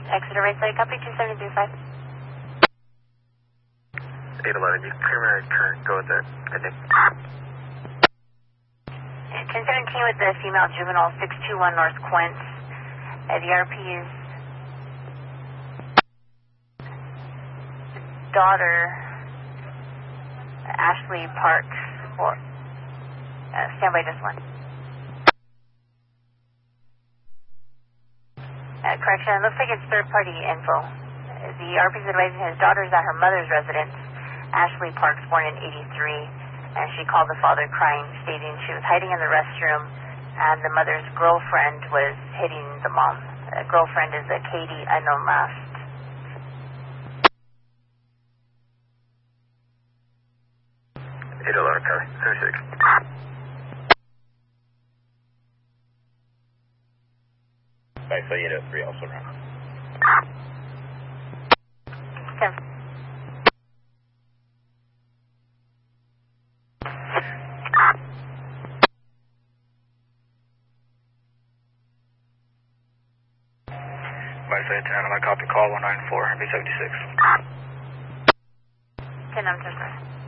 Exeter Raceway, copy 2725. 811, you clear current, go with that. Good day. 1017 with the female juvenile, 621 North Quince. The RP's daughter, Ashley Parks, or stand by just one. Correction, it looks like it's third-party info. The RP's advising his daughter is at her mother's residence, Ashley Parks, born in 83, and she called the father crying, stating she was hiding in the restroom, and the mother's girlfriend was hitting the mom. Girlfriend is a Katie, unknown last. Charlie, 36. Right, so 803 also around. 10. By say 10, I copy call 194, B76. 10, I'm just